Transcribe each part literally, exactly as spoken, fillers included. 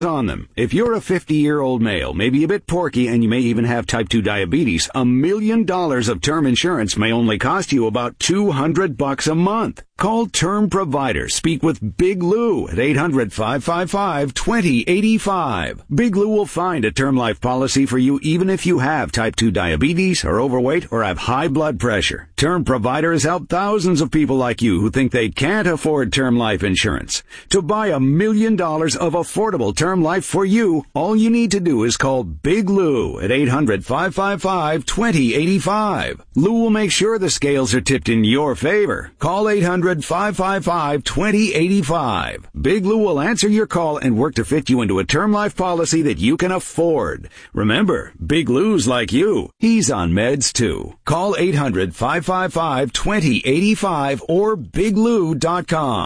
on them. If you're a fifty-year-old male, maybe a bit porky, and you may even have type two diabetes, a million dollars of term insurance may only cost you about two hundred bucks a month. Call Term Provider. Speak with Big Lou at eight hundred, five five five, two zero eight five. Big Lou will find a term life policy for you even if you have type two diabetes, are overweight, or have high blood pressure. Term Provider has helped thousands of people like you who think they can't afford term life insurance. To buy a million dollars of affordable term life for you, all you need to do is call Big Lou at eight hundred, five five five, two zero eight five. Lou will make sure the scales are tipped in your favor. Call eight hundred, five five five, two zero eight five. Big Lou will answer your call and work to fit you into a term life policy that you can afford. Remember, Big Lou's like you. He's on meds too. Call eight hundred, five five five, two zero eight five or big lou dot com.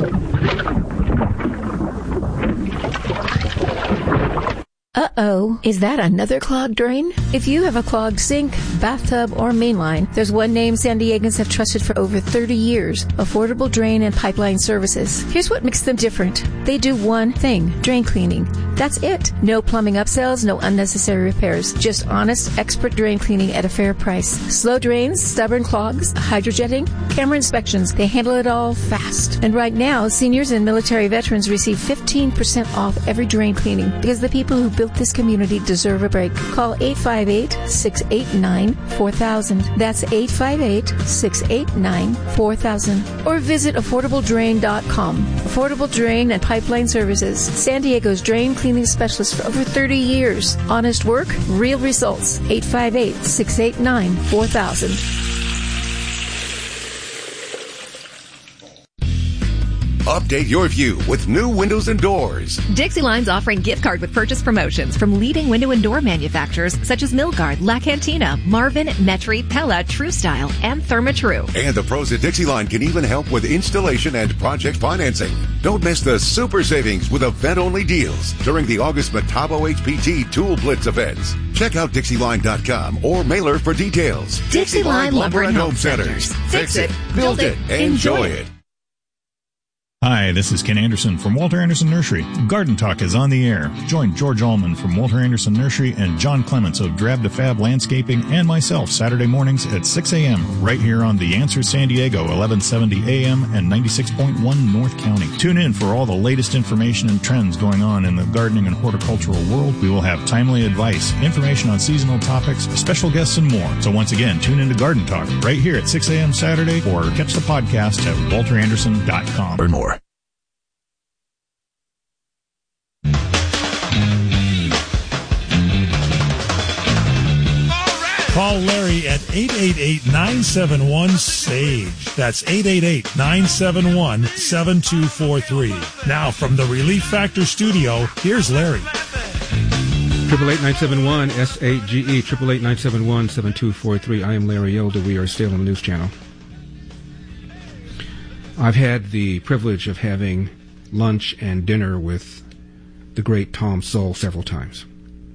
Uh-oh, is that another clogged drain? If you have a clogged sink, bathtub, or mainline, there's one name San Diegans have trusted for over thirty years, Affordable Drain and Pipeline Services. Here's what makes them different. They do one thing, drain cleaning. That's it. No plumbing upsells, no unnecessary repairs. Just honest, expert drain cleaning at a fair price. Slow drains, stubborn clogs, hydrojetting, camera inspections. They handle it all fast. And right now, seniors and military veterans receive fifteen percent off every drain cleaning because the people who built this community deserve a break. Call eight five eight, six eight nine, four thousand. That's eight five eight, six eight nine, four thousand. Or visit affordable drain dot com. Affordable Drain and Pipeline Services. San Diego's drain cleaning specialist for over thirty years. Honest work, real results. eight five eight, six eight nine, four thousand. Update your view with new windows and doors. Dixie-Line's offering gift card with purchase promotions from leading window and door manufacturers such as Milgard, La Cantina, Marvin, Metri, Pella, True Style, and Therma-Tru. And the pros at Dixie-Line can even help with installation and project financing. Don't miss the super savings with event-only deals during the August Metabo H P T Tool Blitz events. Check out Dixie Line dot com or mailer for details. Dixie-Line Lumber and Home Centers. Fix it, build it, enjoy it. Hi, this is Ken Anderson from Walter Anderson Nursery. Garden Talk is on the air. Join George Allman from Walter Anderson Nursery and John Clements of Drab to Fab Landscaping and myself Saturday mornings at six a.m. right here on The Answer San Diego, eleven seventy A M and ninety-six point one North County. Tune in for all the latest information and trends going on in the gardening and horticultural world. We will have timely advice, information on seasonal topics, special guests, and more. So once again, tune in to Garden Talk right here at six a.m. Saturday or catch the podcast at walter anderson dot com. Learn more. Call Larry at eight eight eight, nine seven one, S A G E. That's eight eight eight, nine seven one, seven two four three. Now from the Relief Factor studio, here's Larry. Triple eight nine seven one S A G E. Triple eight nine seven one seven two four three. I am Larry Elder. We are still on the News Channel. I've had the privilege of having lunch and dinner with the great Tom Sowell several times.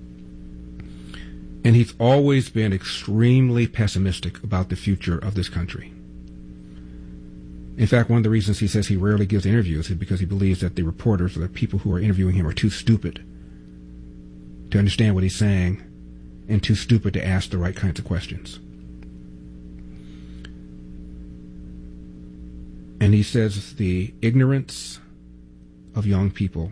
And he's always been extremely pessimistic about the future of this country. In fact, one of the reasons he says he rarely gives interviews is because he believes that the reporters or the people who are interviewing him are too stupid to understand what he's saying and too stupid to ask the right kinds of questions. And he says the ignorance of young people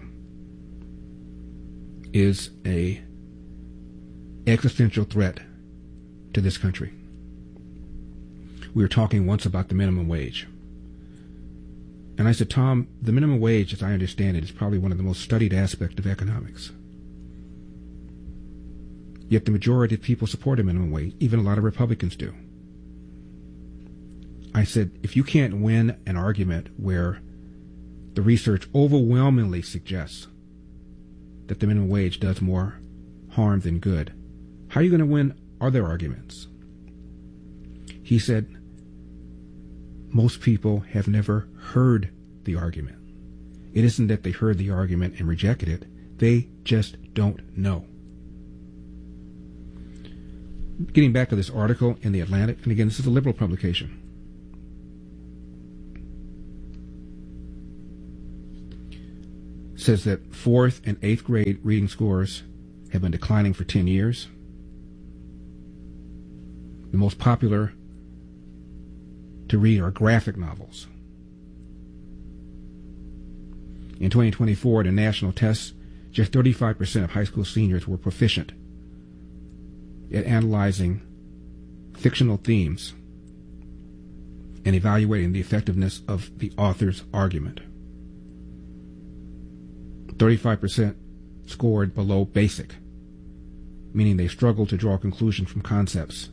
is a existential threat to this country. We were talking once about the minimum wage. And I said, Tom, the minimum wage, as I understand it, is probably one of the most studied aspects of economics. Yet the majority of people support a minimum wage. Even a lot of Republicans do. I said, if you can't win an argument where the research overwhelmingly suggests that the minimum wage does more harm than good, how are you going to win other arguments? He said, most people have never heard the argument. It isn't that they heard the argument and rejected it. They just don't know. Getting back to this article in The Atlantic, and again, this is a liberal publication. says that fourth and eighth grade reading scores have been declining for ten years. The most popular to read are graphic novels. In twenty twenty-four, the national tests, just thirty-five percent of high school seniors were proficient at analyzing fictional themes and evaluating the effectiveness of the author's argument. thirty-five percent scored below basic, meaning they struggled to draw conclusions from concepts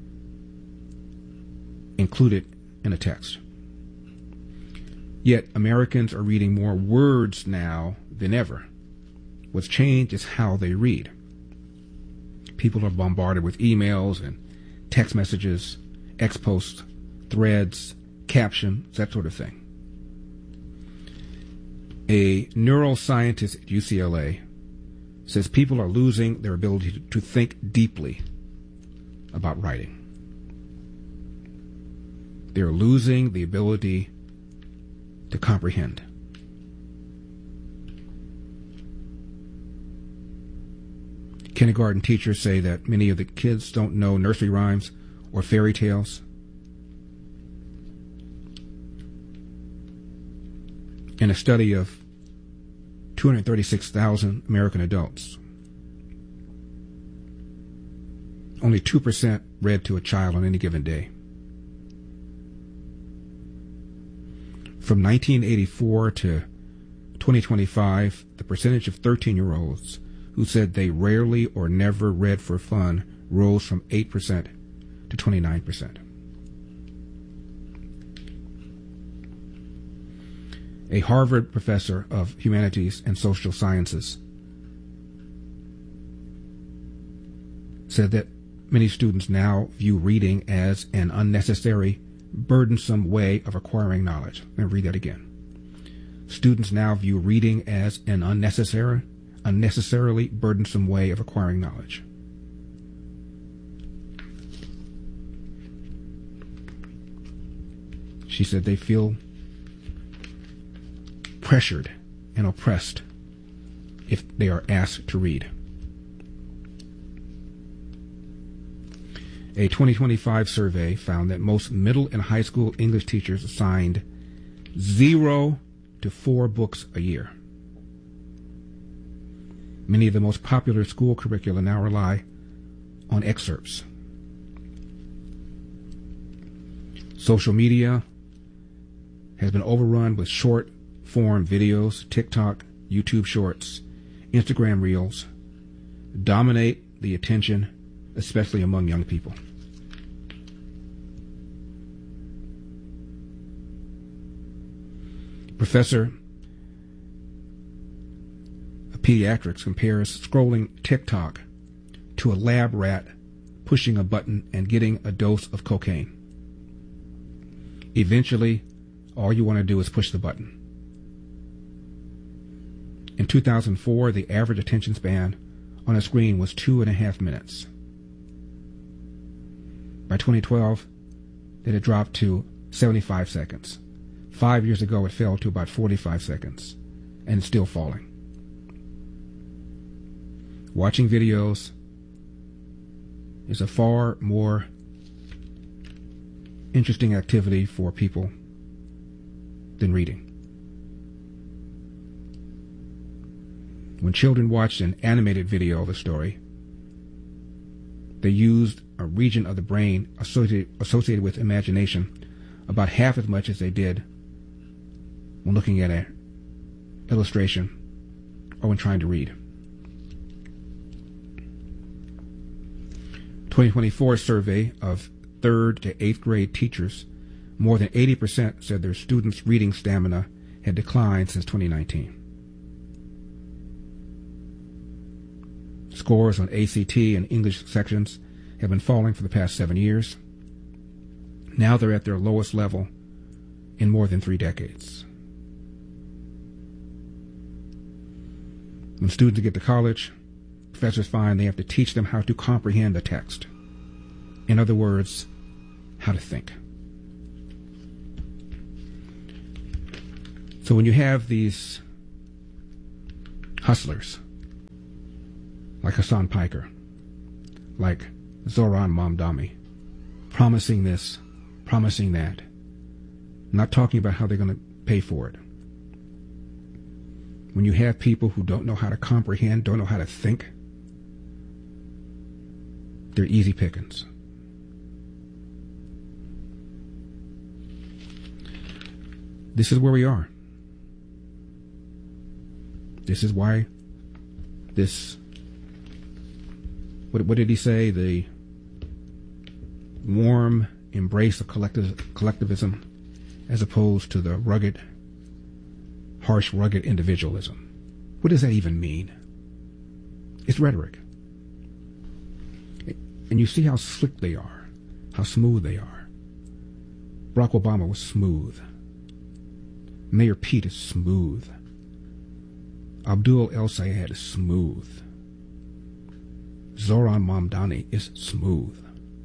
included in a text. Yet Americans are reading more words now than ever. What's changed is how they read. People are bombarded with emails and text messages, ex-posts, threads, captions, that sort of thing. A neuroscientist at U C L A says people are losing their ability to think deeply about writing. They're losing the ability to comprehend. Kindergarten teachers say that many of the kids don't know nursery rhymes or fairy tales. In a study of two hundred thirty-six thousand American adults, only two percent read to a child on any given day. From nineteen eighty-four to twenty twenty-five, the percentage of thirteen-year-olds who said they rarely or never read for fun rose from eight percent to twenty-nine percent. A Harvard professor of humanities and social sciences said that many students now view reading as an unnecessary, burdensome way of acquiring knowledge. Let me read that again. Students now view reading as an unnecessary, unnecessarily burdensome way of acquiring knowledge. She said they feel pressured and oppressed if they are asked to read. A twenty twenty-five survey found that most middle and high school English teachers assigned zero to four books a year. Many of the most popular school curricula now rely on excerpts. Social media has been overrun with short form videos. TikTok, YouTube Shorts, Instagram Reels dominate the attention, especially among young people. Professor of Pediatrics compares scrolling TikTok to a lab rat pushing a button and getting a dose of cocaine. Eventually, all you want to do is push the button. In two thousand four, the average attention span on a screen was two and a half minutes. By twenty twelve, it had dropped to seventy-five seconds. Five years ago, it fell to about forty-five seconds, and it's still falling. Watching videos is a far more interesting activity for people than reading. When children watched an animated video of a story, they used a region of the brain associated, associated with imagination about half as much as they did when looking at an illustration or when trying to read. twenty twenty-four survey of third to eighth grade teachers, more than eighty percent said their students' reading stamina had declined since twenty nineteen. Scores on A C T and English sections have been falling for the past seven years. Now they're at their lowest level in more than three decades. When students get to college, professors find they have to teach them how to comprehend the text. In other words, how to think. So when you have these hustlers like Hassan Piker, like Zoran Mamdani, promising this, promising that, not talking about how they're going to pay for it. When you have people who don't know how to comprehend, don't know how to think, they're easy pickings. This is where we are. This is why this, what, what did he say? The warm embrace of collective, collectivism as opposed to the rugged, harsh, rugged individualism. What does that even mean? It's rhetoric. And you see how slick they are, how smooth they are. Barack Obama was smooth. Mayor Pete is smooth. Abdul El Sayed is smooth. Zoran Mamdani is smooth.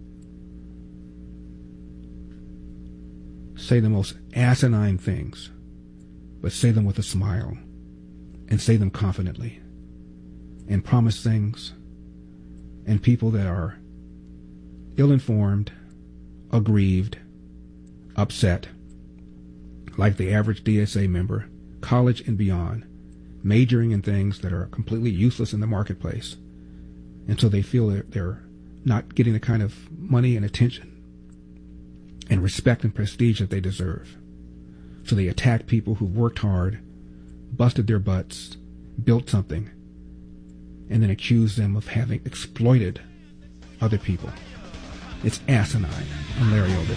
Say the most asinine things, but say them with a smile, and say them confidently, and promise things, and people that are ill-informed, aggrieved, upset, like the average D S A member, college and beyond, majoring in things that are completely useless in the marketplace, until they feel that they're not getting the kind of money and attention and respect and prestige that they deserve. So they attack people who worked hard, busted their butts, built something, and then accuse them of having exploited other people. It's asinine. I'm Larry Elder.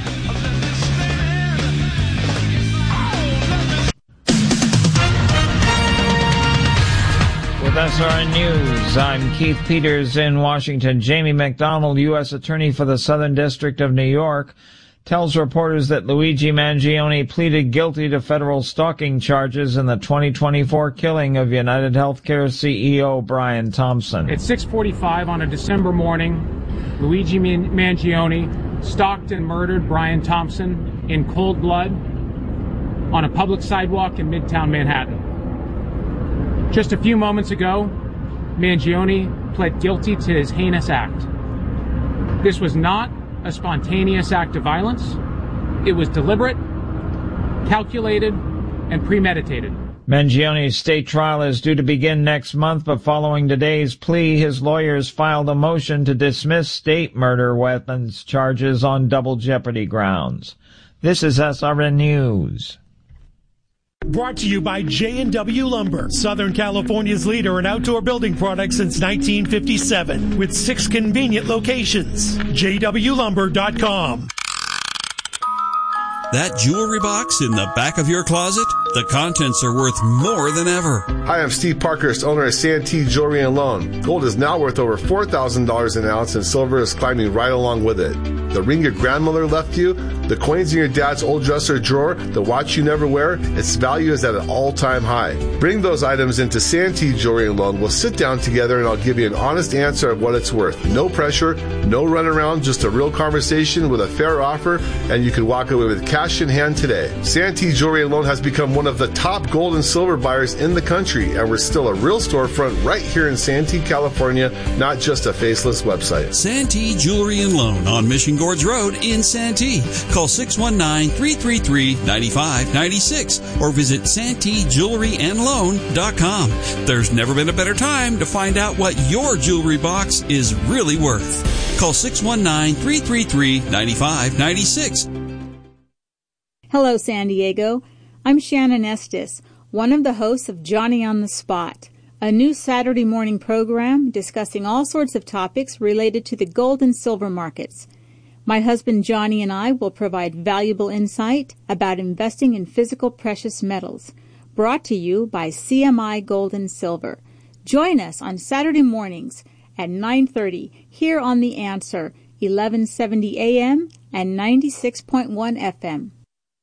With S R N News, I'm Keith Peters in Washington. Jamie McDonald, U S Attorney for the Southern District of New York, tells reporters that Luigi Mangione pleaded guilty to federal stalking charges in the twenty twenty-four killing of United Healthcare C E O Brian Thompson. At six forty-five on a December morning, Luigi Mangione stalked and murdered Brian Thompson in cold blood on a public sidewalk in Midtown Manhattan. Just a few moments ago, Mangione pled guilty to his heinous act. This was not a spontaneous act of violence. It was deliberate, calculated, and premeditated. Mangione's state trial is due to begin next month, but following today's plea, his lawyers filed a motion to dismiss state murder weapons charges on double jeopardy grounds. This is S R N News. Brought to you by J and W Lumber, Southern California's leader in outdoor building products since nineteen fifty-seven, with six convenient locations. J W lumber dot com. That jewelry box in the back of your closet? The contents are worth more than ever. Hi, I'm Steve Parkhurst, owner of Santee Jewelry and Loan. Gold is now worth over four thousand dollars an ounce, and silver is climbing right along with it. The ring your grandmother left you, the coins in your dad's old dresser drawer, the watch you never wear, its value is at an all-time high. Bring those items into Santee Jewelry and Loan. We'll sit down together and I'll give you an honest answer of what it's worth. No pressure, no runaround, just a real conversation with a fair offer, and you can walk away with cash in hand today. Santee Jewelry and Loan has become one of the top gold and silver buyers in the country, and we're still a real storefront right here in Santee, California, not just a faceless website. Santee Jewelry and Loan on Mission Gorge Road in Santee. Call six one nine, three three three, nine five nine six or visit Santee Jewelry and Loan dot com. There's never been a better time to find out what your jewelry box is really worth. Call six one nine, three three three, nine five nine six. Hello, San Diego. I'm Shannon Estes, one of the hosts of Johnny on the Spot, a new Saturday morning program discussing all sorts of topics related to the gold and silver markets. My husband Johnny and I will provide valuable insight about investing in physical precious metals, brought to you by C M I Gold and Silver. Join us on Saturday mornings at nine thirty here on The Answer, eleven seventy A M and ninety-six point one F M.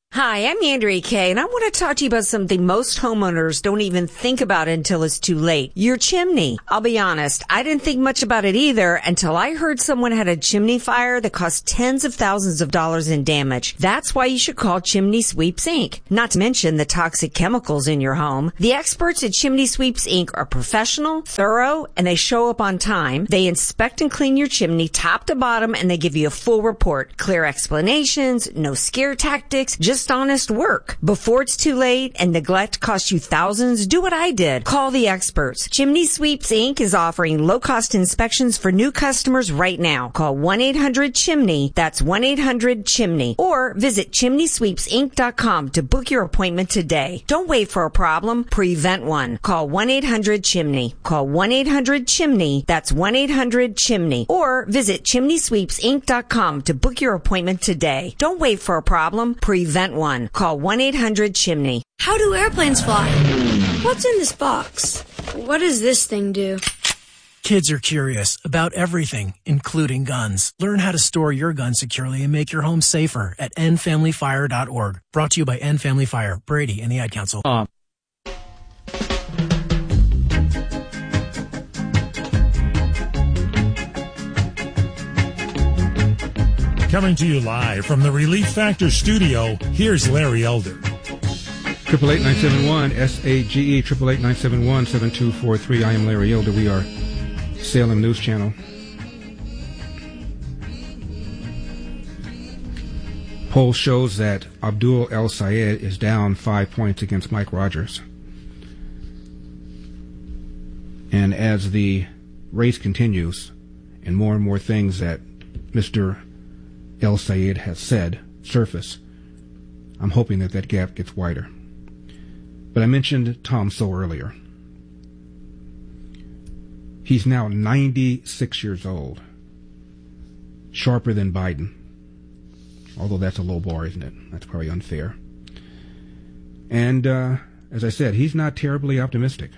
Hi, I'm Andrea Kay, and I want to talk to you about something most homeowners don't even think about until it's too late. Your chimney. I'll be honest, I didn't think much about it either until I heard someone had a chimney fire that caused tens of thousands of dollars in damage. That's why you should call Chimney Sweeps, Incorporated. Not to mention the toxic chemicals in your home. The experts at Chimney Sweeps, Incorporated are professional, thorough, and they show up on time. They inspect and clean your chimney top to bottom, and they give you a full report. Clear explanations, no scare tactics, just honest work. Before it's too late and neglect costs you thousands, do what I did. Call the experts. Chimney Sweeps, Incorporated is offering low-cost inspections for new customers right now. Call one eight hundred chimney. That's one eight hundred chimney. Or visit chimney sweeps inc dot com to book your appointment today. Don't wait for a problem. Prevent one. Call one eight hundred chimney. Call one eight hundred chimney. That's one eight hundred chimney. Or visit chimney sweeps inc dot com to book your appointment today. Don't wait for a problem. Prevent one. Call one eight hundred chimney. How do airplanes fly? What's in this box? What does this thing do? Kids are curious about everything, including guns. Learn how to store your gun securely and make your home safer at end family fire dot org. Brought to you by End Family Fire, Brady, and the Ad Council. Uh. Coming to you live from the Relief Factor studio, here's Larry Elder. Triple eight nine seven one S A G E triple eight nine seven one seven two four three. I am Larry Elder. We are Salem News Channel. Poll shows that Abdul El Sayed is down five points against Mike Rogers. And as the race continues, and more and more things that Mister El Sayed has said surface, I'm hoping that that gap gets wider. But I mentioned Tom Sowell earlier. He's now ninety-six years old, sharper than Biden. Although that's a low bar, isn't it? That's probably unfair. And uh, as I said, he's not terribly optimistic.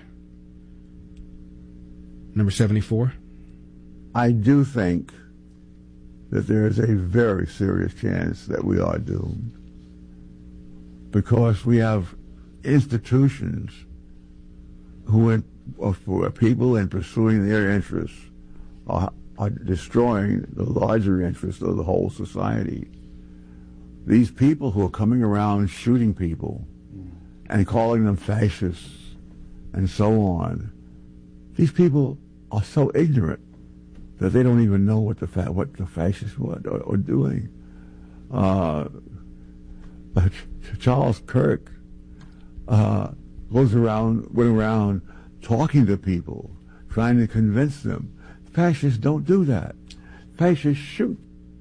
Number seventy-four. I do think that there is a very serious chance that we are doomed, because we have institutions who, in, for people in pursuing their interests, are, are destroying the larger interests of the whole society. These people who are coming around shooting people and calling them fascists and so on, these people are so ignorant that they don't even know what the fa- what the fascists were, are, are doing. Uh, but Charles Kirk uh, goes around, went around talking to people, trying to convince them. Fascists don't do that. Fascists shoot.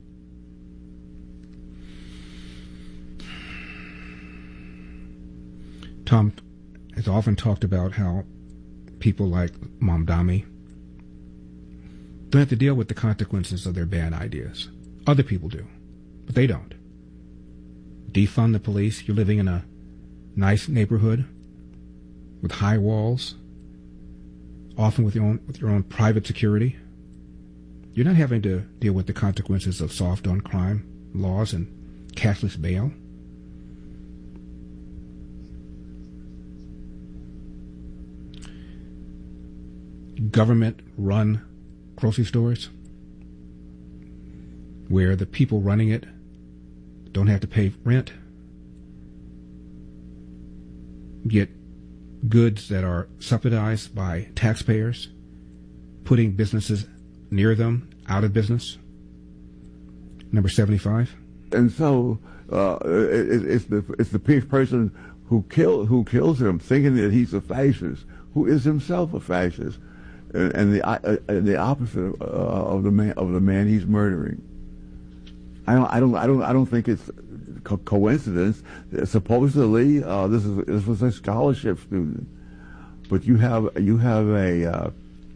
Tom has often talked about how people like Mamdani don't have to deal with the consequences of their bad ideas. Other people do, but they don't. Defund the police. You're living in a nice neighborhood with high walls, often with your own with your own private security. You're not having to deal with the consequences of soft on crime laws and cashless bail. Government-run grocery stores where the people running it don't have to pay rent, get goods that are subsidized by taxpayers, putting businesses near them out of business. Number seventy-five. And so uh, it, it's the it's the person who kill who kills him, thinking that he's a fascist, who is himself a fascist. And, and the uh, the opposite of, uh, of the man of the man he's murdering. I don't I don't I don't I don't think it's co- coincidence. Supposedly, uh, this is this was a scholarship student, but you have you have a, uh,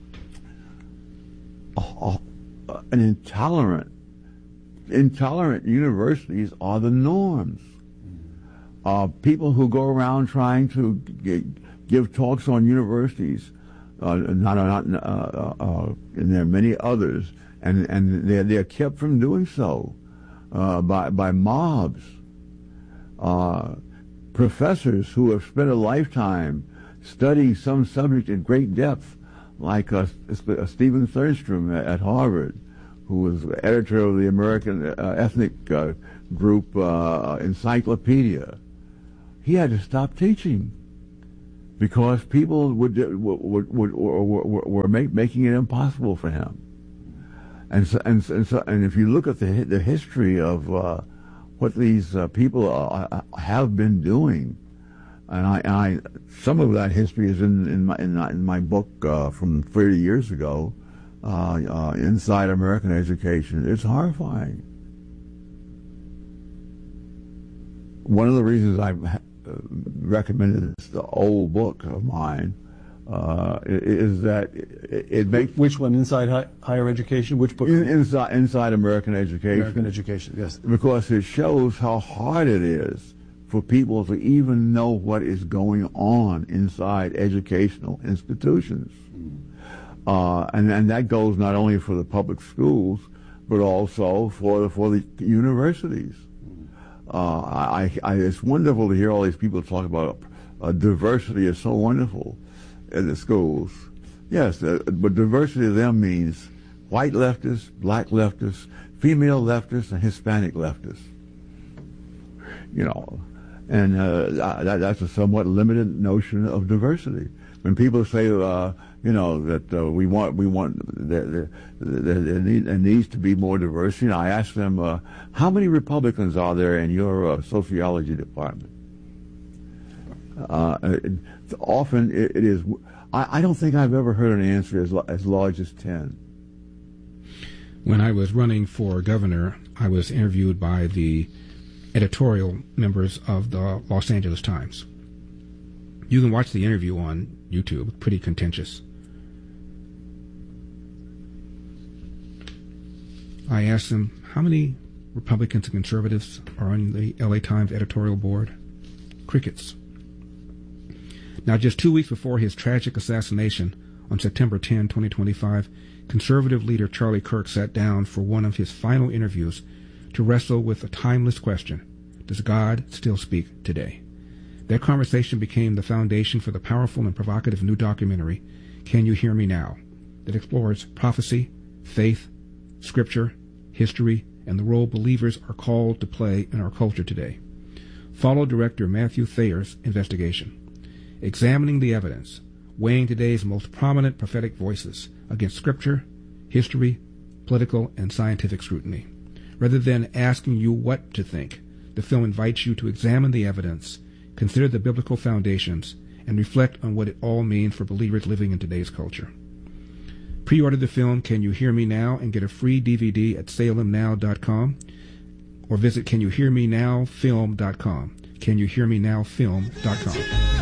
a, a an intolerant intolerant universities are the norms. Uh, people who go around trying to g- give talks on universities. Uh, not, not, uh, uh, and there are many others, and and they're they're kept from doing so uh, by by mobs. uh, professors who have spent a lifetime studying some subject in great depth, like uh, Stephen Thurstrom at Harvard, who was editor of the American uh, Ethnic uh, Group uh, Encyclopedia. He had to stop teaching because people would would, would, would were, were make, making it impossible for him. And so, and, and so, and if you look at the the history of uh, what these uh, people are, have been doing, and I, and I, some of that history is in in my in, in my book uh, from thirty years ago, uh, uh, Inside American Education. It's horrifying. One of the reasons I uh, recommended this the old book of mine uh, is that it, it makes which one? Inside Hi- Higher Education. Which book? In, inside Inside American Education. American Education. Yes. Because it shows how hard it is for people to even know what is going on inside educational institutions. Uh, and, and that goes not only for the public schools, but also for the, for the universities. Uh, I, I, it's wonderful to hear all these people talk about uh, diversity is so wonderful in the schools. Yes, uh, but diversity to them means white leftists, black leftists, female leftists, and Hispanic leftists. You know, and uh, that, that's a somewhat limited notion of diversity. When people say, uh, you know, that uh, we want, we want, there, there, there, need, there needs to be more diversity, and I ask them, uh, how many Republicans are there in your uh, sociology department? Uh, it, often it, it is. I, I don't think I've ever heard an answer as as large as ten. When I was running for governor, I was interviewed by the editorial members of the Los Angeles Times. You can watch the interview on YouTube. Pretty contentious. I asked them, how many Republicans and conservatives are on the L A Times editorial board? Crickets. Now, just two weeks before his tragic assassination on September tenth, twenty twenty-five, conservative leader Charlie Kirk sat down for one of his final interviews to wrestle with a timeless question: does God still speak today? That conversation became the foundation for the powerful and provocative new documentary, Can You Hear Me Now?, that explores prophecy, faith, scripture, history, and the role believers are called to play in our culture today. Follow director Matthew Thayer's investigation, examining the evidence, weighing today's most prominent prophetic voices against scripture, history, political, and scientific scrutiny. Rather than asking you what to think, the film invites you to examine the evidence, consider the biblical foundations, and reflect on what it all means for believers living in today's culture. Pre-order the film Can You Hear Me Now and get a free D V D at salem now dot com or visit can you hear me now film dot com. can you hear me now film dot com.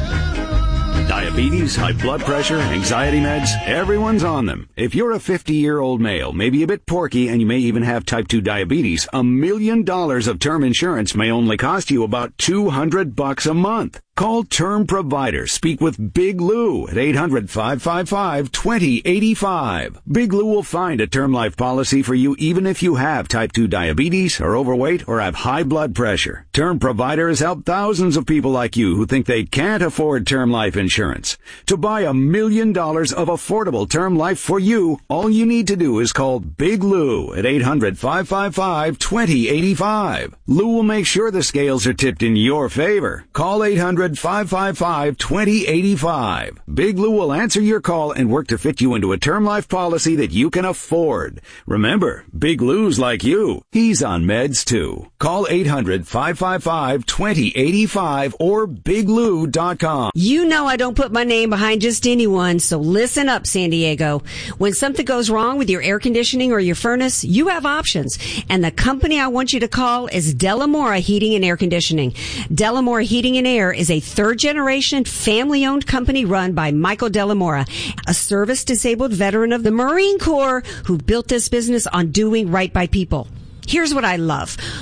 Diabetes, high blood pressure, anxiety meds, everyone's on them. If you're a fifty-year-old male, maybe a bit porky, and you may even have type two diabetes, a million dollars of term insurance may only cost you about two hundred bucks a month. Call Term Provider. Speak with Big Lou at eight hundred, five five five, two zero eight five. Big Lou will find a term life policy for you even if you have type two diabetes, are overweight, or have high blood pressure. Term Provider has helped thousands of people like you who think they can't afford term life insurance. To buy a million dollars of affordable term life for you, all you need to do is call Big Lou at eight hundred, five five five, two zero eight five. Lou will make sure the scales are tipped in your favor. Call eight hundred, five five five, two zero eight five. Big Lou will answer your call and work to fit you into a term life policy that you can afford. Remember, Big Lou's like you. He's on meds too. Call eight hundred, five five five, two zero eight five or big lou dot com. You know I don't put my name behind just anyone, so listen up, San Diego. When something goes wrong with your air conditioning or your furnace, you have options. And the company I want you to call is Delamora Heating and Air Conditioning. Delamora Heating and Air is a third-generation, family-owned company run by Michael Delamora, a service-disabled veteran of the Marine Corps who built this business on doing right by people. Here's what I love.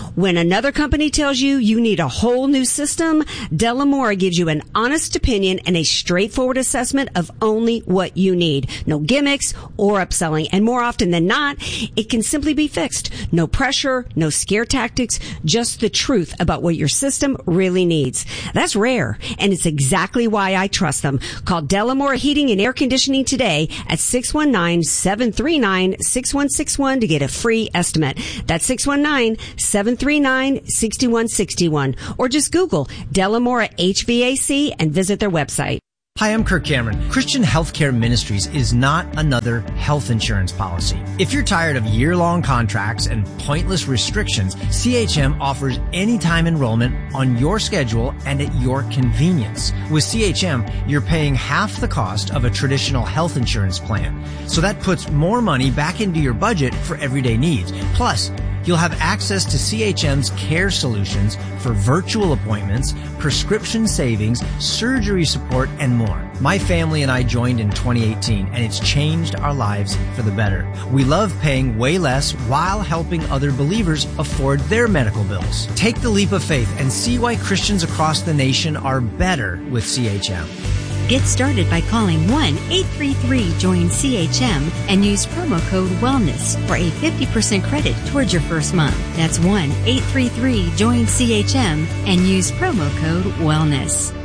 When another company tells you you need a whole new system, Delamora gives you an honest opinion and a straightforward assessment of only what you need. No gimmicks or upselling. And more often than not, it can simply be fixed. No pressure, no scare tactics, just the truth about what your system really needs. That's rare, and it's exactly why I trust them. Call Delamora Heating and Air Conditioning today at six one nine, seven three nine, six one six one to get a free estimate. That's six one nine, seven three nine, six one six one. Or just Google Delamora H V A C and visit their website. Hi, I'm Kirk Cameron. Christian Healthcare Ministries is not another health insurance policy. If you're tired of year-long contracts and pointless restrictions, C H M offers anytime enrollment on your schedule and at your convenience. With C H M, you're paying half the cost of a traditional health insurance plan. So that puts more money back into your budget for everyday needs. Plus, you'll have access to C H M's care solutions for virtual appointments, prescription savings, surgery support, and more. My family and I joined in twenty eighteen, and it's changed our lives for the better. We love paying way less while helping other believers afford their medical bills. Take the leap of faith and see why Christians across the nation are better with C H M. Get started by calling one eight three three join C H M and use promo code WELLNESS for a fifty percent credit towards your first month. That's one eight three three join C H M and use promo code WELLNESS.